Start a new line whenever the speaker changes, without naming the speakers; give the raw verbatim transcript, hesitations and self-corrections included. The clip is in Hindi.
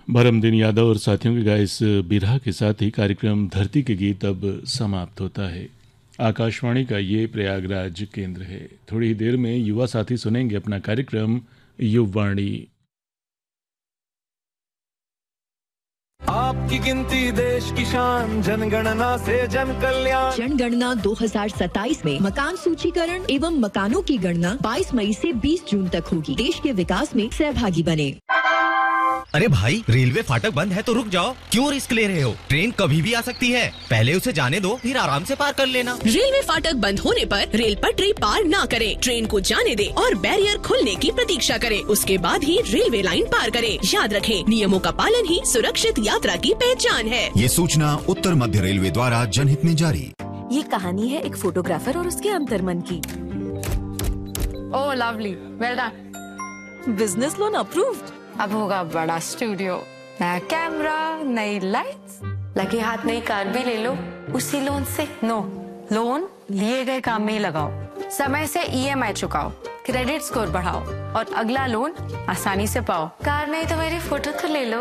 भरमदीन यादव और साथियों के गाए इस बिरहा के साथ ही कार्यक्रम धरती के गीत अब समाप्त होता है। आकाशवाणी का ये प्रयागराज केंद्र है। थोड़ी ही देर में युवा साथी सुनेंगे अपना कार्यक्रम युववाणी।
आपकी गिनती देश की शान, जनगणना से जन कल्याण।
जनगणना दो हज़ार सत्ताईस में मकान सूचीकरण एवं मकानों की गणना बाईस मई से बीस जून तक होगी। देश के विकास में सहभागी बने।
अरे भाई, रेलवे फाटक बंद है तो रुक जाओ, क्यों रिस्क ले रहे हो? ट्रेन कभी भी आ सकती है, पहले उसे जाने दो, फिर आराम से पार कर लेना।
रेलवे फाटक बंद होने पर रेल पटरी पार ना करें, ट्रेन को जाने दें और बैरियर खुलने की प्रतीक्षा करें, उसके बाद ही रेलवे लाइन पार करें। याद रखें, नियमों का पालन ही सुरक्षित यात्रा की पहचान है।
ये सूचना उत्तर मध्य रेलवे द्वारा जनहित में जारी।
ये कहानी है एक फोटोग्राफर और उसके अंतर्मन की।
ओह lovely, well done.
Business loan approved.
अब होगा बड़ा स्टूडियो, नया कैमरा, नई लाइट्स, लगे हाथ नई कार भी ले लो उसी लोन से। नो, लोन लिए गए काम में ही लगाओ, समय से ईएमआई चुकाओ, क्रेडिट स्कोर बढ़ाओ और अगला लोन आसानी से पाओ। कार नहीं तो मेरी फोटो तो ले लो।